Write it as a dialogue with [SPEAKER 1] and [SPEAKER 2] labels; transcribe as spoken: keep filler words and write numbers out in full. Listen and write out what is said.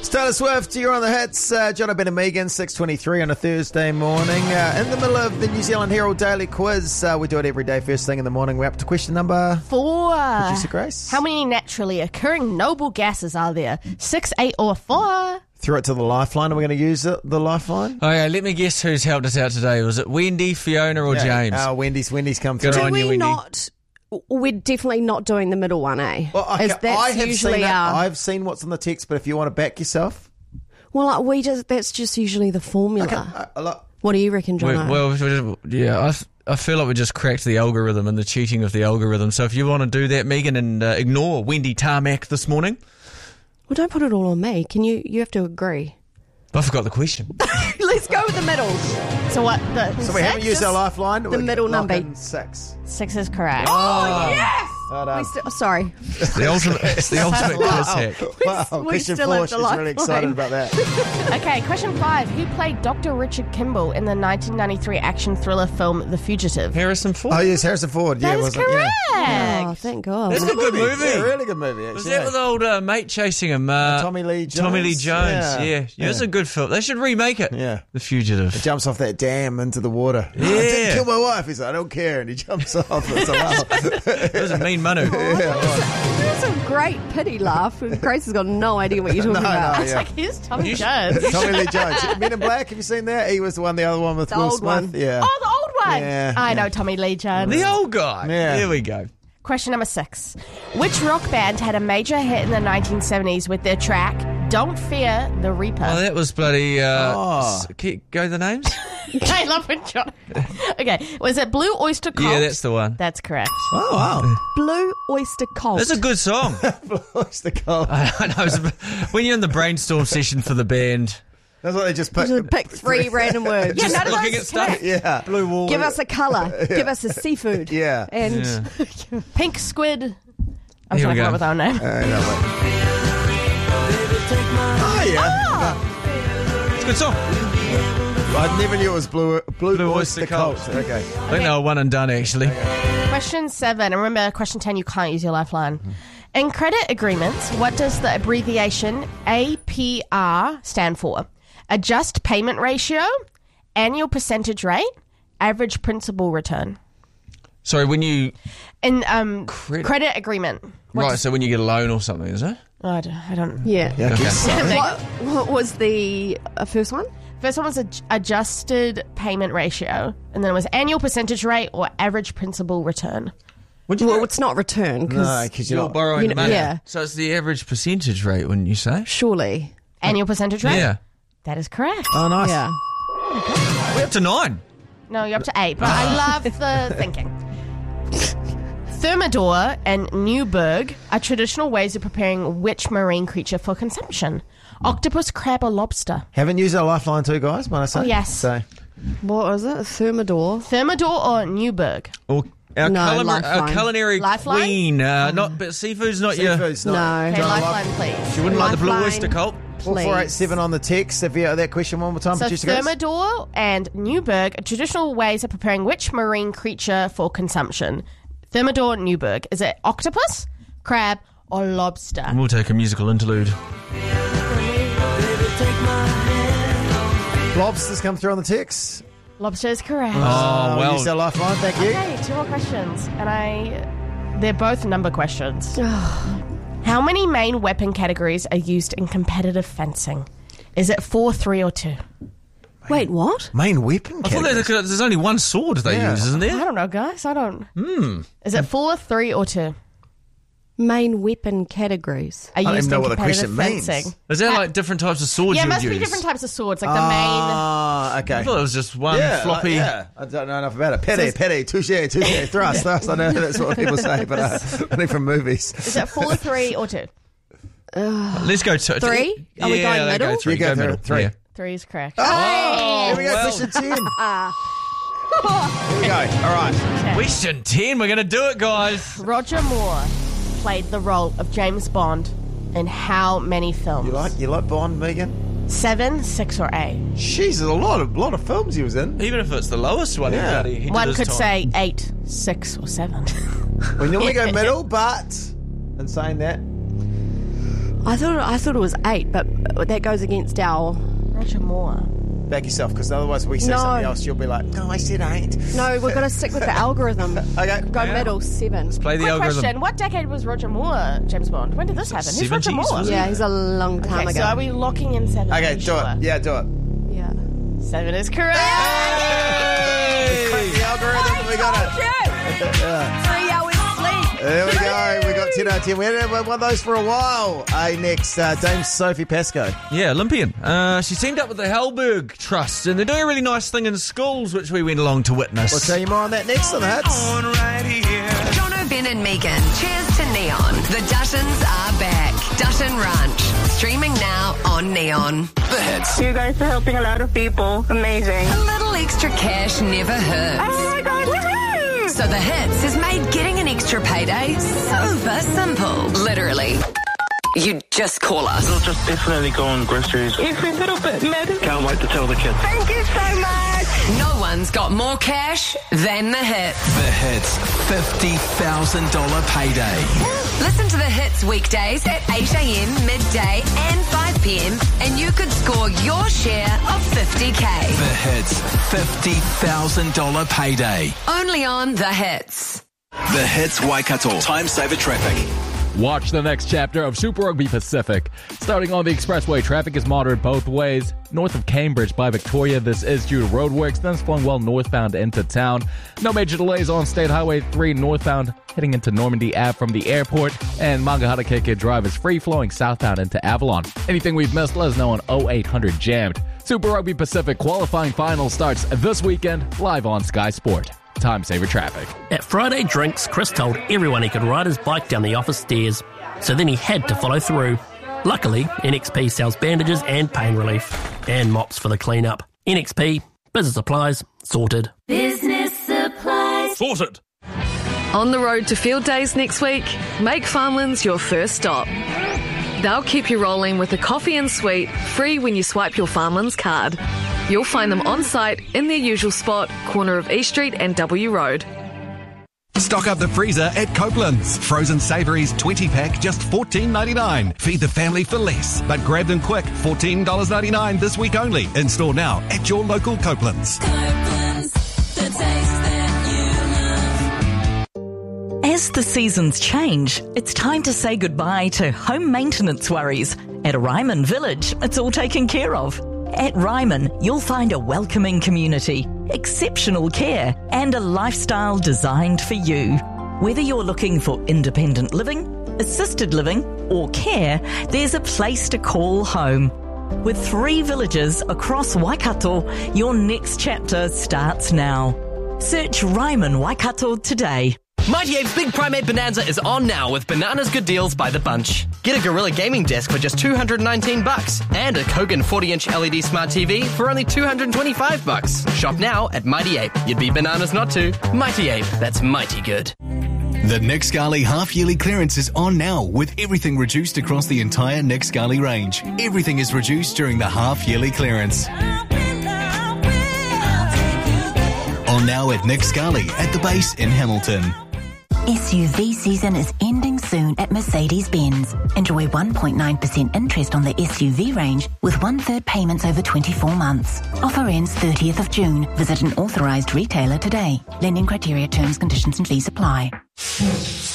[SPEAKER 1] It's Taylor Swift, you're on the hits. Uh, John Ben and Megan, six twenty-three on a Thursday morning. Uh, in the middle of the New Zealand Herald Daily Quiz. Uh, we do it every day, first thing in the morning. We're up to question number
[SPEAKER 2] four.
[SPEAKER 1] Producer Grace.
[SPEAKER 2] How many naturally occurring noble gases are there? Six, eight, or four?
[SPEAKER 1] Throw it to the lifeline. Are we going to use it, the lifeline?
[SPEAKER 3] Oh, yeah, let me guess who's helped us out today. Was it Wendy, Fiona, or
[SPEAKER 1] yeah.
[SPEAKER 3] James?
[SPEAKER 1] Oh, Wendy's, Wendy's come
[SPEAKER 3] Good
[SPEAKER 1] through.
[SPEAKER 3] on
[SPEAKER 4] Do
[SPEAKER 3] you,
[SPEAKER 4] we
[SPEAKER 3] Wendy.
[SPEAKER 4] not... We're definitely not doing the middle one, eh?
[SPEAKER 1] Well, I,
[SPEAKER 4] As that's
[SPEAKER 1] I have
[SPEAKER 4] usually
[SPEAKER 1] seen it.
[SPEAKER 4] our...
[SPEAKER 1] I've seen what's on the text, but if you want to back yourself.
[SPEAKER 4] Well, like, we just that's just usually the formula.
[SPEAKER 1] Okay, uh, uh, look.
[SPEAKER 4] What do you reckon,
[SPEAKER 3] We-
[SPEAKER 4] John?
[SPEAKER 3] well, we just- yeah, I, f- I feel like we just cracked the algorithm and the cheating of the algorithm. So if you want to do that, Megan, and uh, ignore Wendy Tarmac this morning.
[SPEAKER 4] Well, don't put it all on me. Can you? You have to agree.
[SPEAKER 3] I forgot the question.
[SPEAKER 4] Let's go with the middle.
[SPEAKER 2] So what? The
[SPEAKER 1] So we haven't
[SPEAKER 2] six?
[SPEAKER 1] used our lifeline.
[SPEAKER 4] The
[SPEAKER 1] We're
[SPEAKER 4] middle
[SPEAKER 1] locking
[SPEAKER 4] number.
[SPEAKER 1] Six.
[SPEAKER 2] Six is correct.
[SPEAKER 4] Oh, yes!
[SPEAKER 1] Well done.
[SPEAKER 4] We still, sorry.
[SPEAKER 3] It's the ultimate, it's the ultimate quiz hack.
[SPEAKER 1] Wow,
[SPEAKER 4] we
[SPEAKER 1] question
[SPEAKER 4] still
[SPEAKER 1] four.
[SPEAKER 4] have
[SPEAKER 1] She's
[SPEAKER 4] the
[SPEAKER 1] really
[SPEAKER 4] lifeline.
[SPEAKER 1] excited about that.
[SPEAKER 2] Okay, question five. Who played Doctor Richard Kimball in the nineteen ninety-three action thriller film The Fugitive?
[SPEAKER 3] Harrison Ford.
[SPEAKER 1] Oh, yes, Harrison Ford.
[SPEAKER 2] That
[SPEAKER 1] yeah,
[SPEAKER 2] is
[SPEAKER 1] wasn't it?
[SPEAKER 2] correct.
[SPEAKER 1] Yeah.
[SPEAKER 4] Oh, thank God.
[SPEAKER 3] That's a good movie.
[SPEAKER 1] Yeah, really good movie, actually.
[SPEAKER 3] Was that with old uh, mate chasing him? Uh,
[SPEAKER 1] Tommy Lee Jones.
[SPEAKER 3] Tommy Lee Jones,
[SPEAKER 1] Yeah.
[SPEAKER 3] yeah. yeah. It was
[SPEAKER 1] Yeah.
[SPEAKER 3] a good film. They should remake it.
[SPEAKER 1] Yeah.
[SPEAKER 3] The Fugitive.
[SPEAKER 1] He jumps off that dam into the water.
[SPEAKER 3] Yeah.
[SPEAKER 1] I didn't kill my wife. He's like, I don't care. And he jumps off. It's a laugh.
[SPEAKER 3] It was a mean manu.
[SPEAKER 4] That's a great pity laugh. Grace has got no idea what you're talking
[SPEAKER 1] No,
[SPEAKER 4] about.
[SPEAKER 1] no,
[SPEAKER 2] It's
[SPEAKER 1] yeah.
[SPEAKER 2] like, here's Tommy
[SPEAKER 3] You-
[SPEAKER 2] Jones.
[SPEAKER 1] Tommy Lee Jones. Men in Black, have you seen that? He was the one, the other one with
[SPEAKER 4] The
[SPEAKER 1] Will
[SPEAKER 4] old
[SPEAKER 1] Smith.
[SPEAKER 4] one.
[SPEAKER 1] Yeah.
[SPEAKER 2] Oh, the old one.
[SPEAKER 1] Yeah,
[SPEAKER 2] I
[SPEAKER 1] yeah.
[SPEAKER 2] know Tommy Lee Jones.
[SPEAKER 3] The old guy.
[SPEAKER 1] Yeah.
[SPEAKER 3] There we go.
[SPEAKER 2] Question number six. Which rock band had a major hit in the nineteen seventies with their track Don't Fear the Reaper?
[SPEAKER 3] Oh, that was bloody... Uh,
[SPEAKER 1] Oh.
[SPEAKER 3] s- keep, go the names?
[SPEAKER 2] I love when John... Okay, was it Blue Oyster Cult?
[SPEAKER 3] Yeah, that's the one.
[SPEAKER 2] That's correct.
[SPEAKER 1] Oh, wow.
[SPEAKER 4] Blue Oyster Cult.
[SPEAKER 3] That's a good song.
[SPEAKER 1] What's the call?
[SPEAKER 3] I know. It's a, when you're in the brainstorm session for the band...
[SPEAKER 1] That's what they just picked.
[SPEAKER 4] Just pick three random words.
[SPEAKER 2] Yeah, none of
[SPEAKER 3] looking
[SPEAKER 2] those
[SPEAKER 3] at stuff.
[SPEAKER 2] correct.
[SPEAKER 1] Yeah.
[SPEAKER 3] Blue Wall.
[SPEAKER 4] Give us a colour. Give us a seafood.
[SPEAKER 1] Yeah.
[SPEAKER 4] And
[SPEAKER 3] Yeah.
[SPEAKER 2] Pink Squid. I'm
[SPEAKER 3] Here
[SPEAKER 2] trying
[SPEAKER 3] we
[SPEAKER 2] to come
[SPEAKER 3] go.
[SPEAKER 2] up with our name.
[SPEAKER 1] Uh, no, oh, yeah.
[SPEAKER 3] It's a good song.
[SPEAKER 1] I never knew it was Blue, Blue,
[SPEAKER 3] Blue
[SPEAKER 1] Oyster
[SPEAKER 3] Oyster
[SPEAKER 1] Cult.
[SPEAKER 3] Cult.
[SPEAKER 1] Okay.
[SPEAKER 3] I think they were one and done, actually.
[SPEAKER 2] Question seven. And remember, question ten, you can't use your lifeline. In credit agreements, what does the abbreviation A P R stand for? Adjust payment ratio, annual percentage rate, average principal return.
[SPEAKER 3] Sorry, when you...
[SPEAKER 2] In um,
[SPEAKER 3] Credit-
[SPEAKER 2] credit agreement. What
[SPEAKER 3] Right,
[SPEAKER 2] does-
[SPEAKER 3] so when you get a loan or something, is it?
[SPEAKER 2] oh, I don't. I don't
[SPEAKER 4] yeah.
[SPEAKER 1] Yeah, I
[SPEAKER 3] Okay.
[SPEAKER 1] guess so.
[SPEAKER 4] What, what was the uh, first one?
[SPEAKER 2] First one was ad- adjusted payment ratio, and then it was annual percentage rate or average principal return.
[SPEAKER 1] Would you
[SPEAKER 4] Well,
[SPEAKER 1] know?
[SPEAKER 4] it's not return because
[SPEAKER 1] No, because you're
[SPEAKER 3] You're
[SPEAKER 1] not.
[SPEAKER 3] borrowing
[SPEAKER 4] You know-
[SPEAKER 3] money.
[SPEAKER 4] yeah.
[SPEAKER 3] So it's the average percentage rate, wouldn't you say?
[SPEAKER 4] surely.
[SPEAKER 2] Annual percentage rate?
[SPEAKER 3] Yeah.
[SPEAKER 2] That is correct.
[SPEAKER 1] Oh, nice.
[SPEAKER 4] Yeah.
[SPEAKER 3] We're up to nine.
[SPEAKER 2] No, you're up to eight, but I love the thinking. Thermidor and Newburg are traditional ways of preparing which marine creature for consumption? Octopus, crab, or lobster?
[SPEAKER 1] Haven't used our lifeline too, guys, might I say?
[SPEAKER 2] Oh, yes.
[SPEAKER 1] So,
[SPEAKER 4] What was it? Thermidor.
[SPEAKER 2] Thermidor or Newburg?
[SPEAKER 3] Or our,
[SPEAKER 4] No,
[SPEAKER 3] culinary, our
[SPEAKER 4] lifeline.
[SPEAKER 3] culinary
[SPEAKER 2] Lifeline?
[SPEAKER 3] queen. Uh, not, but seafood's not your...
[SPEAKER 1] seafood's not.
[SPEAKER 4] No.
[SPEAKER 2] Okay,
[SPEAKER 1] John,
[SPEAKER 2] lifeline, please.
[SPEAKER 3] You wouldn't like the Blue
[SPEAKER 4] Lifeline.
[SPEAKER 3] Oyster Cult?
[SPEAKER 1] four four eight seven on the text. If you have that question one more time,
[SPEAKER 2] So
[SPEAKER 1] producer Grace.
[SPEAKER 2] Thermidor and Newburg are traditional ways of preparing which marine creature for consumption? Thermidor, Newburg. Is it octopus, crab, or lobster?
[SPEAKER 3] And we'll take a musical interlude.
[SPEAKER 1] Lobsters come through on the text.
[SPEAKER 2] Lobster is correct.
[SPEAKER 3] Oh,
[SPEAKER 1] Uh, we
[SPEAKER 3] well.
[SPEAKER 1] used our lifeline. Thank you.
[SPEAKER 2] Okay, two more questions, and I they're both number questions. How many main weapon categories are used in competitive fencing? Is it four, three, or two?
[SPEAKER 4] Wait, what?
[SPEAKER 1] Main weapon.
[SPEAKER 3] I thought there-
[SPEAKER 1] categories.
[SPEAKER 3] there's only one sword they
[SPEAKER 1] Yeah.
[SPEAKER 3] use, isn't
[SPEAKER 2] I
[SPEAKER 3] there?
[SPEAKER 2] don't know, guys. I don't.
[SPEAKER 3] Hmm.
[SPEAKER 2] Is it four, three, or two?
[SPEAKER 4] Main weapon categories.
[SPEAKER 2] Are
[SPEAKER 1] don't
[SPEAKER 2] used
[SPEAKER 1] even know
[SPEAKER 2] in
[SPEAKER 1] what the
[SPEAKER 2] competitive
[SPEAKER 1] question means.
[SPEAKER 2] fencing?
[SPEAKER 3] Is that like different types of swords
[SPEAKER 2] Yeah, it
[SPEAKER 3] you would
[SPEAKER 2] must
[SPEAKER 3] use?
[SPEAKER 2] be different types of swords, like the
[SPEAKER 1] Ah, okay.
[SPEAKER 3] I thought it was just one
[SPEAKER 1] yeah,
[SPEAKER 3] floppy...
[SPEAKER 1] like, yeah, I don't know enough about it. Petty, petty, touche, touche, thrust, thrust. I know that's what people say, but uh, only from movies.
[SPEAKER 2] main. Is it four, three, or two?
[SPEAKER 3] Let's go to...
[SPEAKER 4] Three? Are we
[SPEAKER 3] yeah,
[SPEAKER 4] going
[SPEAKER 3] they go
[SPEAKER 4] middle?
[SPEAKER 3] three.
[SPEAKER 1] You go through.
[SPEAKER 3] middle.
[SPEAKER 1] Three.
[SPEAKER 3] Yeah.
[SPEAKER 2] Three is correct.
[SPEAKER 1] Oh, here we go,
[SPEAKER 3] well.
[SPEAKER 1] question ten. Here we go. All right.
[SPEAKER 3] Question ten. We're going to do it, guys.
[SPEAKER 2] Roger Moore played the role of James Bond in how many films?
[SPEAKER 1] You like you like Bond, Megan?
[SPEAKER 2] Seven, six, or eight?
[SPEAKER 1] Jeez, there's a lot of lot of films he was in.
[SPEAKER 3] Even if it's the lowest one,
[SPEAKER 1] Yeah.
[SPEAKER 3] he, he did
[SPEAKER 2] One
[SPEAKER 3] his
[SPEAKER 2] could
[SPEAKER 3] time.
[SPEAKER 2] say eight, six, or seven.
[SPEAKER 1] We normally go middle, but in saying that,
[SPEAKER 4] I thought I thought it was eight, but that goes against our.
[SPEAKER 2] Roger Moore.
[SPEAKER 1] Back yourself, because otherwise we say
[SPEAKER 4] No.
[SPEAKER 1] something else, you'll be like, no, I said eight.
[SPEAKER 4] No, we've got to stick with the algorithm.
[SPEAKER 1] Okay.
[SPEAKER 4] Go
[SPEAKER 3] Yeah.
[SPEAKER 4] middle, seven.
[SPEAKER 3] Play the
[SPEAKER 2] Quick
[SPEAKER 3] algorithm.
[SPEAKER 2] question. What decade was Roger Moore James Bond? When did this happen? Who's Roger
[SPEAKER 3] seventies,
[SPEAKER 2] Moore?
[SPEAKER 3] was it?
[SPEAKER 4] Yeah, he's a long time
[SPEAKER 2] Okay,
[SPEAKER 4] ago.
[SPEAKER 2] so are we locking in seven? Are
[SPEAKER 1] Okay,
[SPEAKER 2] you
[SPEAKER 1] do
[SPEAKER 2] sure?
[SPEAKER 1] it. Yeah, do it.
[SPEAKER 4] Yeah.
[SPEAKER 2] Seven is correct.
[SPEAKER 1] Crack the algorithm, we got it.
[SPEAKER 4] Three hours sleep.
[SPEAKER 1] There we go. We got ten out of ten. We haven't had one of those for a while. Hey, next, uh, Dame Sophie Pascoe.
[SPEAKER 3] Yeah, Olympian. Uh, she teamed up with the Hellberg Trust, and they're doing a really nice thing in schools, which we went along to witness.
[SPEAKER 1] We'll tell you more on that next on the hits.
[SPEAKER 5] Jono, Ben and Megan, cheers to Neon. The Duttons are back. Dutton Ranch, streaming now on Neon.
[SPEAKER 6] The hits.
[SPEAKER 7] You guys are helping a lot of people. Amazing.
[SPEAKER 5] A little extra cash never hurts.
[SPEAKER 7] Oh my God, woohoo!
[SPEAKER 5] So the hits has made getting an extra payday super simple. Literally. You just call us.
[SPEAKER 6] We'll just definitely go on groceries.
[SPEAKER 7] Every little bit matters.
[SPEAKER 6] Can't wait to tell the kids.
[SPEAKER 7] Thank you so much.
[SPEAKER 5] No one's got more cash than the hits.
[SPEAKER 8] The hits. fifty thousand dollars payday.
[SPEAKER 5] Listen to the hits weekdays at eight a.m, midday and five p.m. and you could score your share of fifty K.
[SPEAKER 8] The hits. fifty thousand dollars payday.
[SPEAKER 5] Only on the hits.
[SPEAKER 8] The hits Waikato. Time saver traffic.
[SPEAKER 9] Watch the next chapter of Super Rugby Pacific. Starting on the expressway, traffic is moderate both ways. North of Cambridge by Victoria, this is due to roadworks, then it's flowing well northbound into town. No major delays on State Highway three northbound, heading into Normandy Ave from the airport. And Mangahara-Keke Drive is free-flowing southbound into Avalon. Anything we've missed, let us know on oh eight hundred jammed. Super Rugby Pacific qualifying final starts this weekend, live on Sky Sport. Time saver traffic.
[SPEAKER 10] At Friday Drinks, Chris told everyone he could ride his bike down the office stairs, so then he had to follow through. Luckily, N X P sells bandages and pain relief, and mops for the clean-up. N X P, business supplies, sorted.
[SPEAKER 11] Business supplies.
[SPEAKER 10] Sorted!
[SPEAKER 12] On the road to field days next week, make Farmlands your first stop. They'll keep you rolling with a coffee and sweet, free when you swipe your Farmlands card. You'll find them on site in their usual spot, corner of East Street and W Road.
[SPEAKER 13] Stock up the freezer at Copeland's. Frozen savouries twenty pack, just fourteen ninety-nine. Feed the family for less, but grab them quick. fourteen ninety-nine this week only. In store now at your local Copeland's.
[SPEAKER 11] Copeland's, the taste that you love.
[SPEAKER 14] As the seasons change, it's time to say goodbye to home maintenance worries. At Ryman Village, it's all taken care of. At Ryman, you'll find a welcoming community, exceptional care, and a lifestyle designed for you. Whether you're looking for independent living, assisted living, or care, there's a place to call home. With three villages across Waikato, your next chapter starts now. Search Ryman Waikato today.
[SPEAKER 15] Mighty Ape's Big Primate Bonanza is on now with bananas good deals by the bunch. Get a Gorilla gaming desk for just two hundred nineteen bucks and a Kogan forty inch L E D smart T V for only two hundred twenty-five bucks. Shop now at Mighty Ape. You'd be bananas not to. Mighty Ape, that's mighty good.
[SPEAKER 8] The Nick Scarley half-yearly clearance is on now with everything reduced across the entire Nick Scarley range. Everything is reduced during the half-yearly clearance. On now at Nick Scarley at the base in Hamilton.
[SPEAKER 16] S U V season is ending soon at Mercedes-Benz. Enjoy one point nine percent interest on the S U V range with one-third payments over twenty-four months. Offer ends thirtieth of June. Visit an authorised retailer today. Lending criteria, terms, conditions and fees apply.